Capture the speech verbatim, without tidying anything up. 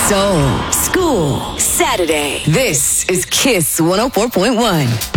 Soul, School, Saturday. This is Kiss one oh four point one.